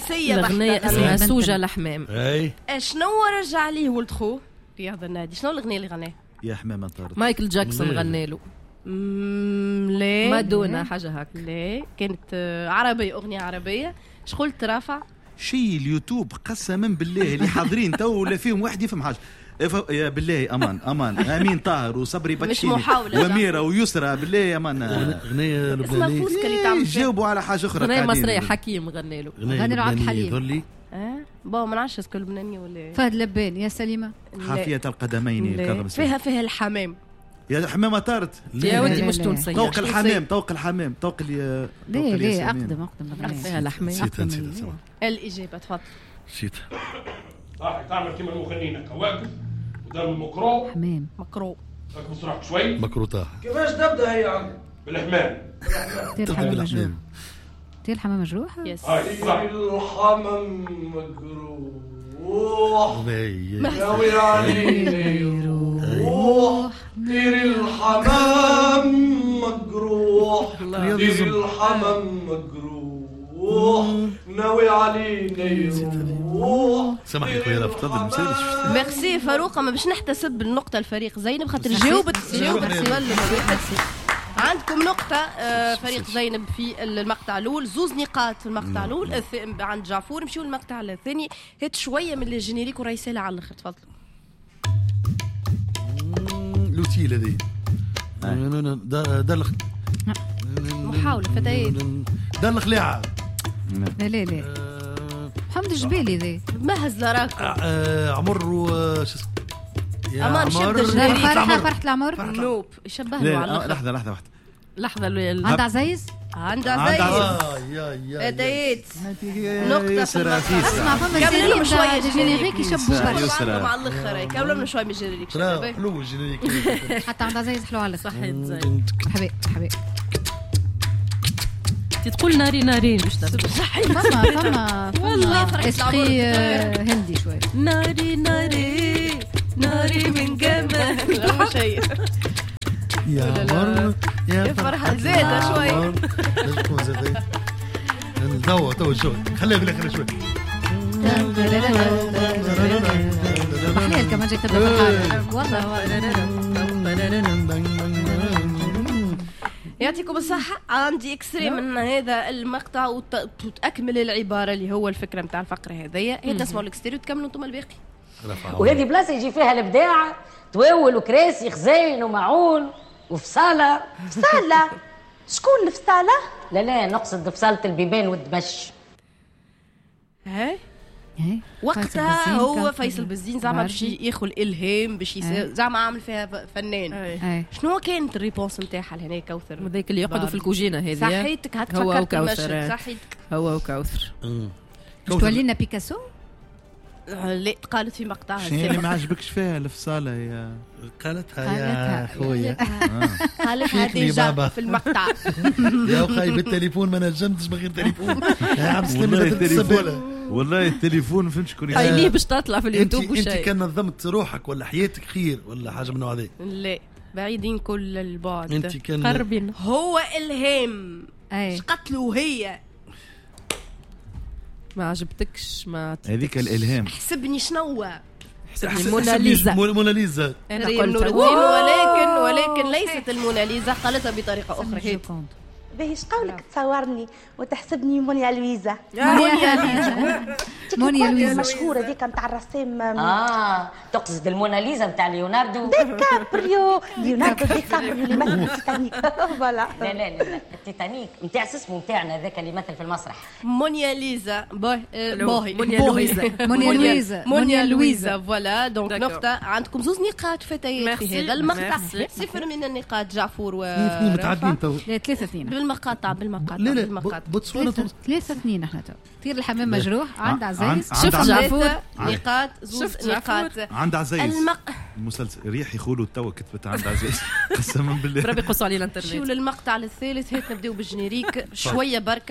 تونسيه الاغنيه اسمها سوجه الحمام. اي شنو رجع عليه ولد خو رياض النادي؟ شنو الاغنيه اللي غناها؟ يا حمامه طارت. مايكل جاكسون غنى له. لا مادونا حاجه هكا. لا كانت عربيه، اغنيه عربيه. شقلت رافع شي اليوتيوب قسما بالله اللي حاضرين تو ولا فيهم واحد يفهم حاجه. يا بالله امان امين طاهر وصبري بكشيني واميره ويسرى بالله يا امان. اغنيه لبنانيه جاوبوا على حاجه اخرى. اغنيه مصريه حكيم غنى له. غنى له عبد الحليم. بون ما نعرفش اسكو لبنانيه ولا فهد لبان. يا سليمه حافيه القدمين كذب فيها الحمام. يا حمامه طارت يا ودي مش تونسيه. طوق الحمام طوق ليه اقدم فيها الحمام. الاجابه تفضل. نسيت تعمل كيما المغنيين كواكب ودار المكرو حمام مكرو راك مصرح شوي مكروطه. كيفاش تبدا هي عندك بالحمام؟ تبدا بالحمام. طير الحمام مجروح. الحمام مجروح ناوي عليه يروح. طير الحمام مجروح طير الحمام مجروح ناوي علينا يروح. سامحني خويا تفضل مسالش. ميرسي فاروق. ما باش نحتسب بالنقطه الفريق زينب خاطر جاوبت السؤال. عندكم نقطة فريق زينب في المقطع الأول، 2 نقاط في المقطع الأول عند جعفور. نمشيو المقطع الثاني، هات شوية من الجينيريك ورئيسالة على الآخر. تفضلوا. لوتيل هذه دلخ محاولة فتيات دلخ ليعة. لا محمد الجبيلي ذي مهز لراكم عمر شو اسمه أمان شد الجينيريك. فرحة العمر نوب يشبه له على لحظة عند عزيز عند عزيز فتيات نقطة. اسمع فما لهم شوية جينيريك يشبهوا مع الآخر. كملوا لهم شوية من الجينيريك. حلو الجينيريك. حتى عند عزيز حلو على صحيت زين. حبيب تقول ناري مش صحيح. فما والله اسقي هندي شوي. ناري من جمال لا شيء. يا مر يا فرحة زيادة شوي. تكون زيادة تو شوي خليها في الآخر شوي. محليل كمان جاي تبدأ فرحان والله. يعطيكم الصحة. عندي اكستري من هذا المقطع وتأكمل العبارة اللي هو الفكرة متاع الفقرة هذية. هي تسمعوا الاكستري وتكملوا انتم الباقي. وهذه بلاصة يجي فيها الابداع، تواول وكراسي خزين ومعون وفصالة. فصالة؟ شكون الفصالة؟ لا نقصد فصالة البيبان والدمش. هاي وقتها هو فيصل بزين زعما باش ياخذ الالهام باش زعما عامل فيها فنان. شنو كانت الريبونس نتاعها لهنا كوثر؟ هذاك اللي يقعدوا في الكوجينه هذه. صحيتك هكا فكرت المشهد. صحيتك هو وكوثر. تولي لنا بيكاسو. لا قالت في مقطعها شنو اللي ما عجبكش فيها الفصالة؟ يا قالتها يا خويا. قالتها ديجا في المقطع. يا اخي بالتليفون ما نجمتش بغير تليفون. يا عبد السلام والله التليفون فهمت شكون ليه باش تطلع في اليوتيوب وشيء. انت كان نظمت روحك ولا حياتك خير ولا حاجه من هذه؟ لا بعيدين كل البعد. انت كان قربين. هو الهام اش قتلوا هي ما عجبتكش ما هذيك الالهام. حسبني شنو حسبني موناليزا انا قلت ولكن ليست الموناليزا. قالتها بطريقه اخرى. باهيش قولك تصورني وتحسبني مونيا لويزا. مونيا لويزا مشهورة ذيك متاع الرسام. تقصد الموناليزا متاع ليوناردو ليوناردو دي كابريو اللي مثل التيتانيك. فوالا. لا التيتانيك متاع اسمه متاعنا ذاك اللي مثل في المسرح. مونيا ليزا مونيا لويزا فوالا. دونك نقطة. عندكم 2 نقاط فتيات في هذا المقطع. 0 من النقاط جعفور و 2 متعدين تو. 3-2 بالمقاطع لا بوتسوانا 3-2 احنا تو. طير الحمام مجروح عند عزيز. شوف جعفور نقاط 2 نقاط عند عزيز. المسلسل ريح يقولوا توا كتبت عند عزيز قسما بالله ربي يقصوا علينا الانترنت. شو للمقطع الثالث. هيك نبداو بالجينيريك شويه بركه.